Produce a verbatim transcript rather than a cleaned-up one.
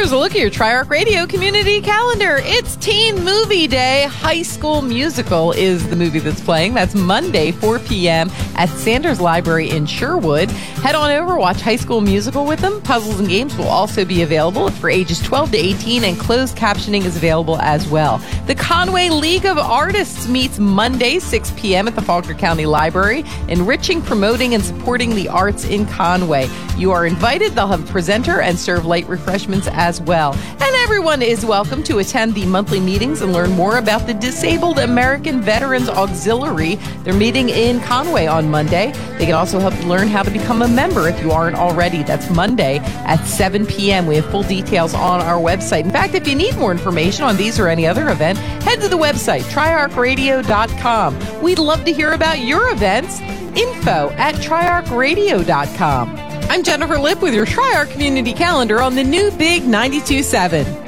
Here's a look at your Triarch Radio community calendar. It's Teen Movie Day. High School Musical is the movie that's playing. That's Monday, four p.m. at Sanders Library in Sherwood. Head on over, watch High School Musical with them. Puzzles and games will also be available for ages twelve to eighteen, and closed captioning is available as well. The Conway League of Artists meets Monday, six p.m. at the Faulkner County Library, enriching, promoting, and supporting the arts in Conway. You are invited. They'll have a presenter and serve light refreshments as well. And everyone is welcome to attend the monthly meetings and learn more about the Disabled American Veterans Auxiliary. They're meeting in Conway on Monday. They can also help you learn how to become a member if you aren't already. That's Monday at seven p.m. We have full details on our website. In fact, if you need more information on these or any other event, head to the website, triarch radio dot com. We'd love to hear about your events. Info at triarch radio dot com. I'm Jennifer Lipp with your Triarch Community Calendar on the new Big ninety-two point seven.